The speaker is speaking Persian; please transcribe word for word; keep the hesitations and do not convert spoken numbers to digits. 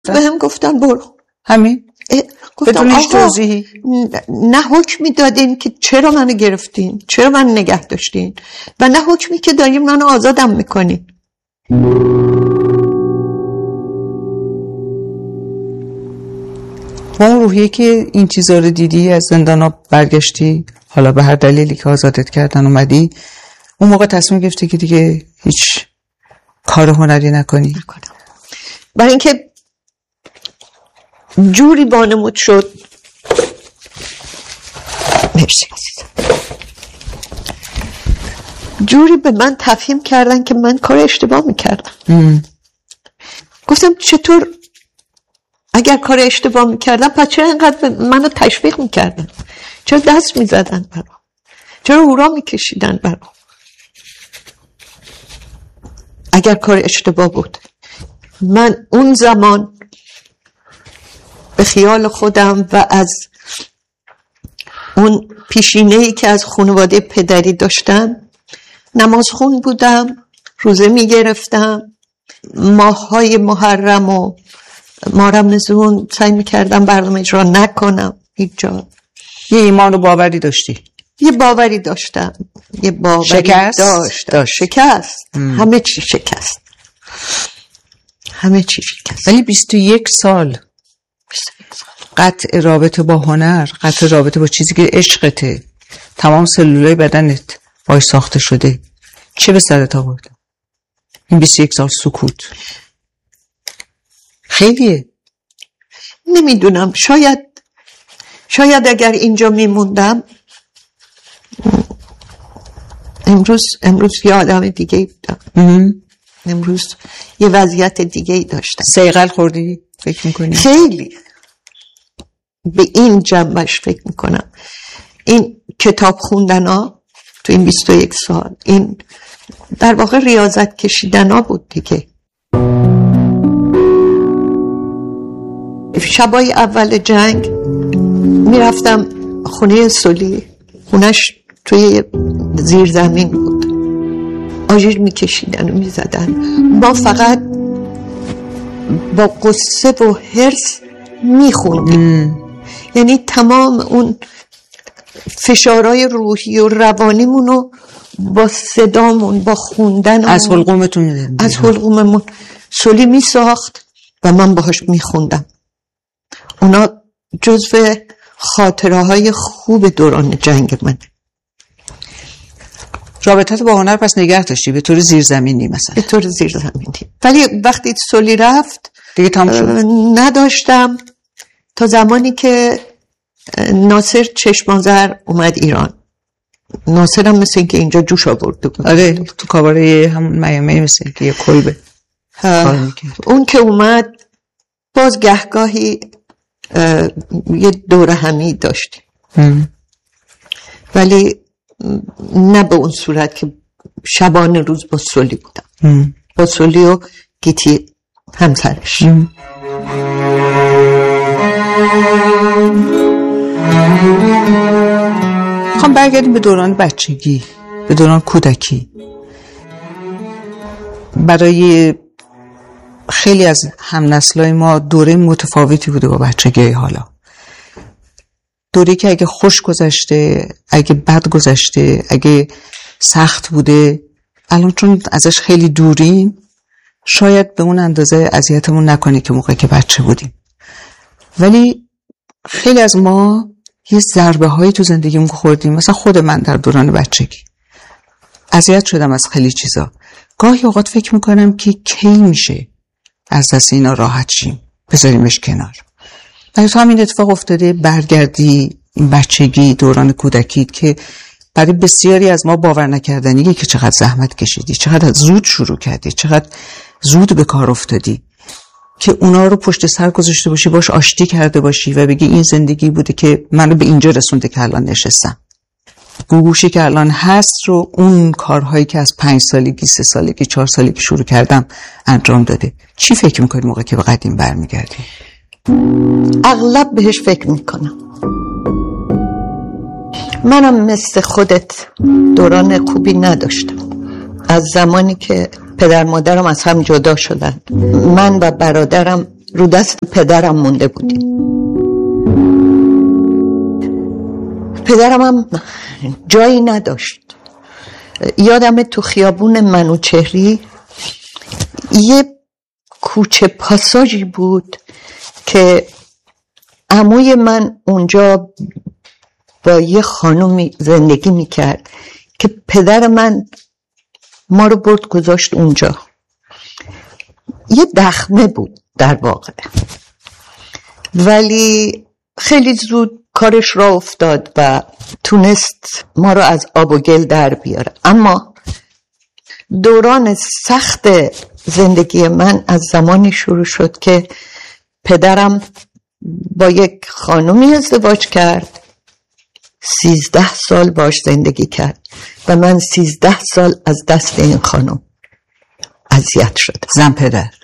به هم گفتن برو همین بدون هیچ توضیحی. نه حکمی دادین که چرا منو گرفتین، چرا من نگه داشتین، و نه حکمی که داریم منو آزادم میکنین. با اون روحیه که این چیزا رو دیدی از زندان ها برگشتی، حالا به هر دلیلی که آزادت کردن اومدی، اون موقع تصمیم گرفتی که دیگه هیچ کار هنری نکنی؟ نکنم. برای اینکه جوری بانمود شد، مرسی عزیزم، جوری به من تفهیم کردن که من کار اشتباه میکردم. ام. گفتم چطور اگر کار اشتباه میکردم پس چرا اینقدر منو تشویق میکردن، چرا دست میزدن برام، چرا هورا میکشیدن برام اگر کار اشتباه بود. من اون زمان به خیال خودم و از اون پیشینه‌ای که از خانواده پدری داشتم نماز خون بودم، روزه میگرفتم، ماه‌های محرم و ماه رمضان سعی میکردم برنامه اجرا نکنم هیچ جا. یه ایمان و باوری داشتی؟ یه باوری داشتم، یه باوری شکست داشتم. داشت. شکست ام. همه چی شکست، همه چی شکست. ولی بیست و یک سال قطع رابطه با هنر، قطع رابطه با چیزی که عشقته، تمام سلولای بدنت باش ساخته شده، چه به سرت آورده؟ این بیست و یک سال سکوت خیلیه. نمیدونم، شاید شاید اگر اینجا میموندم امروز امروز یه آدم دیگه بودم، امروز یه وضعیت دیگه داشتم. سیغل خوردی فکر میکنی؟ خیلی به این جنبش فکر میکنم. این کتاب خوندن ها تو این بیست و یک سال، این در واقع ریاضت کشیدن ها بود دیگه. شبای اول جنگ میرفتم خونه سولی، خونش توی زیر زمین بود، آژیر میکشیدن و میزدن، ما فقط با قصه و حرص میخوندیم. یعنی تمام اون فشارهای روحی و روانیمونو با صدامون، با خوندن از حلقومتون میدن، از حلقوممون سولی میساخت و من باهاش میخوندم. اونا جزو خاطره های خوب دوران جنگ من. رابطت با هنر پس نگه داشتی به طور زیرزمینی مثلا؟ به طور زیرزمینی. ولی وقتی سولی رفت دیگه تمام شد. نداشتم تا زمانی که ناصر چشمانزر اومد ایران. ناصر هم مثل که اینجا جوش آورده بود. آره تو کاباره همون میامی مثل که یه کلبه. اون که اومد باز گهگاهی یه دوره همی داشتیم، ولی نه به اون صورت که شبانه روز با سولی بودم. ام. با سولی و گیتی همسرش. خواهم برگردیم به دوران بچگی، به دوران کودکی. برای خیلی از همنسلای ما دوره متفاوتی بوده با بچگی. حالا دوره که اگه خوش گذشته، اگه بد گذشته، اگه سخت بوده، الان چون ازش خیلی دوریم شاید به اون اندازه اذیتمون نکنه که موقعی که بچه بودیم. ولی خیلی از ما یه ضربه هایی تو زندگیمون خوردیم. مثلا خود من در دوران بچگی اذیت شدم از خیلی چیزا. گاهی اوقات فکر میکنم که کی میشه از دست اینا راحت شیم، بذاریمش کنار. اگه تو همین اتفاق افتاده، برگردی این بچگی، دوران کودکی که برای بسیاری از ما باور نکردنیه که چقدر زحمت کشیدی، چقدر زود شروع کردی، چقدر زود به کار افتادی، که اونا رو پشت سر گذاشته باشی، باش آشتی کرده باشی و بگی این زندگی بوده که منو به اینجا رسونده که الان نشستم. گوگوشی که الان هست رو اون کارهایی که از پنج سالگی، سه سالگی، چهار سالگی شروع کردم انجام داده. چی فکر میکنی موقع که به قدیم برمیگردی؟ اغلب بهش فکر میکنم. منم مثل خودت دوران خوبی نداشتم. از زمانی که پدر مادرم از هم جدا شدن، من و برادرم رو دست پدرم مونده بودیم. پدرم هم جایی نداشت. یادم تو خیابون منوچهری یه کوچه پاساژی بود که عموی من اونجا با یه خانومی زندگی میکرد که پدر من ما رو برد گذاشت اونجا. یه دخمه بود در واقع، ولی خیلی زود کارش را افتاد و تونست ما رو از آب و گل در بیاره. اما دوران سخت زندگی من از زمانی شروع شد که پدرم با یک خانومی ازدواج کرد، سیزده سال باش زندگی کرد و من سیزده سال از دست این خانم اذیت شدم. زن پدر